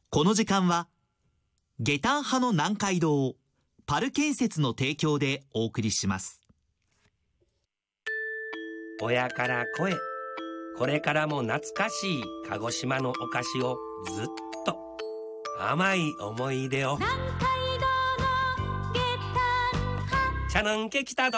この時間は下駄派の南海道パル建設の提供でお送りします。 親から子へ、これからも懐かしい鹿児島のお菓子をずっと甘い思い出を。南海道の下駄派、茶のんけきたど。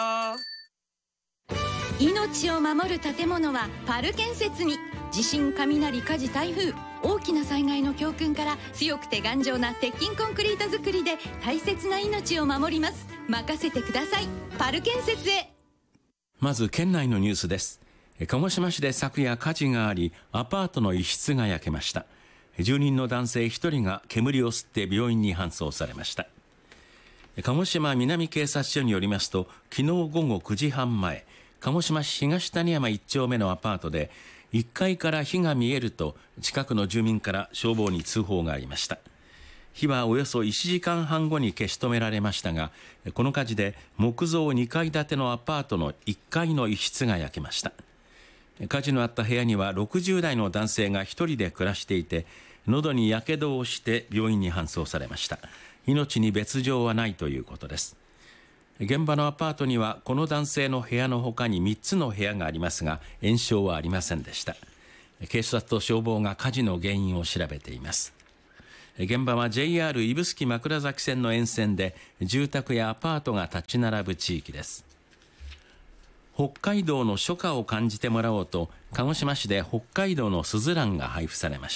命を守る建物はパル建設に。地震、雷、火事、台風、大きな災害の教訓から強くて頑丈な鉄筋コンクリート作りで大切な命を守ります。任せてください、パル建設へ。 まず県内のニュースです。鹿児島市で昨夜火事があり、アパートの一室が焼けました。住人の男性1人が煙を吸って病院に搬送されました。鹿児島南警察署によりますと、昨日午後9時半前、鹿児島市東谷山1丁目のアパートで1階から火が見えると近くの住民から消防に通報がありました。火はおよそ1時間半後に消し止められましたが、この火事で木造2階建てのアパートの1階の一室が焼けました。火事のあった部屋には60代の男性が1人で暮らしていて、喉にやけどをして病院に搬送されました。命に別状はないということです。現場のアパートにはこの男性の部屋の他に3つの部屋がありますが、延焼はありませんでした。警察と消防が火事の原因を調べています。現場は JR 指宿枕崎線の沿線で、住宅やアパートが立ち並ぶ地域です。北海道の初夏を感じてもらおうと、鹿児島市で北海道のすずらんが配布されました。